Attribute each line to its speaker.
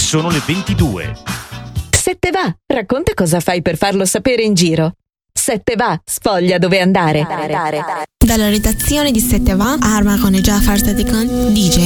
Speaker 1: sono le 22.
Speaker 2: 7 va, racconta cosa fai per farlo sapere in giro. 7 va, sfoglia dove andare.
Speaker 3: Dalla redazione di 7 va, Arma con Jafar Sadikan, DJ